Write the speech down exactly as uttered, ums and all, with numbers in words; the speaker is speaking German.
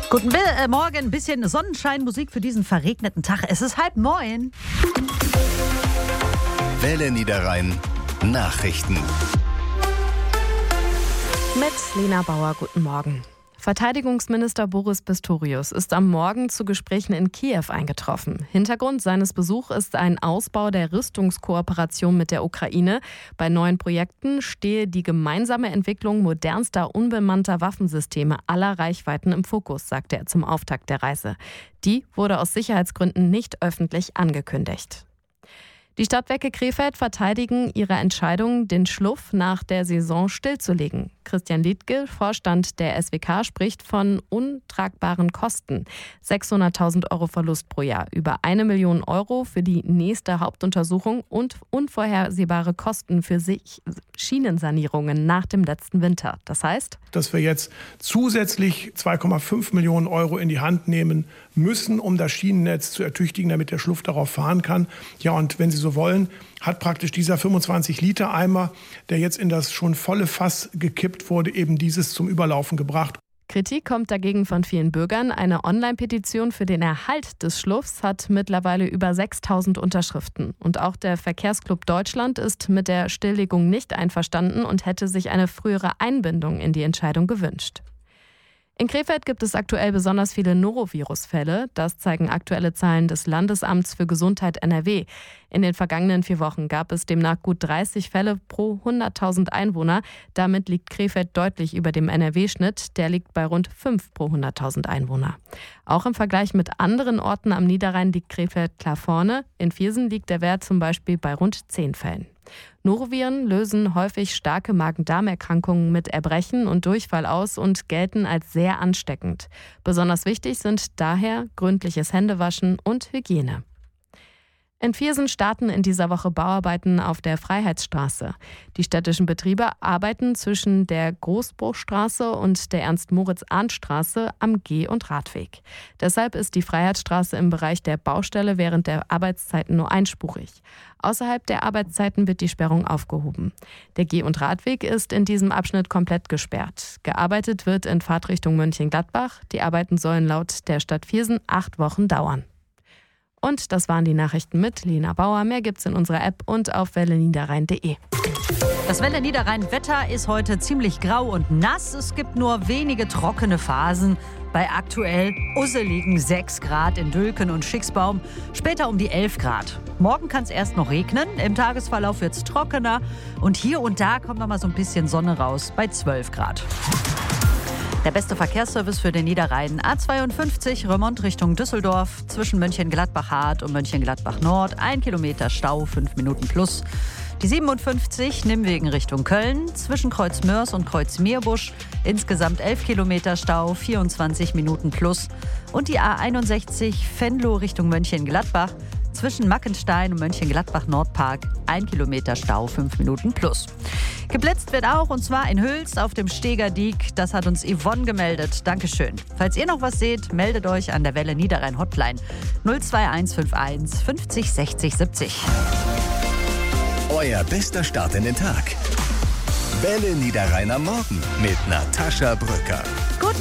Guten äh, Morgen, ein bisschen Sonnenscheinmusik für diesen verregneten Tag. Es ist halb neun. Welle Niederrhein Nachrichten. Mit Lena Bauer, guten Morgen. Verteidigungsminister Boris Pistorius ist am Morgen zu Gesprächen in Kiew eingetroffen. Hintergrund seines Besuchs ist ein Ausbau der Rüstungskooperation mit der Ukraine. Bei neuen Projekten stehe die gemeinsame Entwicklung modernster unbemannter Waffensysteme aller Reichweiten im Fokus, sagte er zum Auftakt der Reise. Die wurde aus Sicherheitsgründen nicht öffentlich angekündigt. Die Stadtwerke Krefeld verteidigen ihre Entscheidung, den Schluff nach der Saison stillzulegen. Christian Liedtke, Vorstand der S W K, spricht von untragbaren Kosten. sechshunderttausend Euro Verlust pro Jahr, über eine Million Euro für die nächste Hauptuntersuchung und unvorhersehbare Kosten für sich Schienensanierungen nach dem letzten Winter. Das heißt, dass wir jetzt zusätzlich zwei Komma fünf Millionen Euro in die Hand nehmen müssen, um das Schienennetz zu ertüchtigen, damit der Schluff darauf fahren kann. Ja, und wenn Sie so wollen, hat praktisch dieser fünfundzwanzig Liter Eimer, der jetzt in das schon volle Fass gekippt wurde, eben dieses zum Überlaufen gebracht. Kritik kommt dagegen von vielen Bürgern. Eine Online-Petition für den Erhalt des Schluffs hat mittlerweile über sechstausend Unterschriften. Und auch der Verkehrsclub Deutschland ist mit der Stilllegung nicht einverstanden und hätte sich eine frühere Einbindung in die Entscheidung gewünscht. In Krefeld gibt es aktuell besonders viele Norovirus-Fälle. Das zeigen aktuelle Zahlen des Landesamts für Gesundheit N R W. In den vergangenen vier Wochen gab es demnach gut dreißig Fälle pro hunderttausend Einwohner. Damit liegt Krefeld deutlich über dem N R W-Schnitt. Der liegt bei rund fünf pro hunderttausend Einwohner. Auch im Vergleich mit anderen Orten am Niederrhein liegt Krefeld klar vorne. In Viersen liegt der Wert zum Beispiel bei rund zehn Fällen. Noroviren lösen häufig starke Magen-Darm-Erkrankungen mit Erbrechen und Durchfall aus und gelten als sehr ansteckend. Besonders wichtig sind daher gründliches Händewaschen und Hygiene. In Viersen starten in dieser Woche Bauarbeiten auf der Freiheitsstraße. Die städtischen Betriebe arbeiten zwischen der Großbruchstraße und der Ernst-Moritz-Arndt-Straße am Geh- und Radweg. Deshalb ist die Freiheitsstraße im Bereich der Baustelle während der Arbeitszeiten nur einspurig. Außerhalb der Arbeitszeiten wird die Sperrung aufgehoben. Der Geh- und Radweg ist in diesem Abschnitt komplett gesperrt. Gearbeitet wird in Fahrtrichtung Mönchengladbach. Die Arbeiten sollen laut der Stadt Viersen acht Wochen dauern. Und das waren die Nachrichten mit Lena Bauer. Mehr gibt's in unserer App und auf welle niederrhein punkt de. Das Welle Niederrhein Wetter ist heute ziemlich grau und nass. Es gibt nur wenige trockene Phasen. Bei aktuell usseligen sechs Grad in Dülken und Schicksbaum, später um die elf Grad. Morgen kann es erst noch regnen, im Tagesverlauf wird es trockener und hier und da kommt noch mal so ein bisschen Sonne raus bei zwölf Grad. Der beste Verkehrsservice für den Niederrhein: A zweiundfünfzig, Remont Richtung Düsseldorf, zwischen Mönchengladbach-Hart und Mönchengladbach-Nord, ein Kilometer Stau, fünf Minuten plus. Die siebenundfünfzig, Nimwegen Richtung Köln, zwischen Kreuz Mörs und Kreuz Meerbusch, insgesamt elf Kilometer Stau, vierundzwanzig Minuten plus. Und die A einundsechzig, Venlo Richtung Mönchengladbach, zwischen Mackenstein und Mönchengladbach-Nordpark, ein Kilometer Stau, fünf Minuten plus. Geblitzt wird auch, und zwar in Hülst auf dem Steger Diek. Das hat uns Yvonne gemeldet. Dankeschön. Falls ihr noch was seht, meldet euch an der Welle Niederrhein Hotline null zwei eins fünf eins fünfzig sechzig siebzig. Euer bester Start in den Tag. Welle Niederrhein am Morgen mit Natascha Brücker.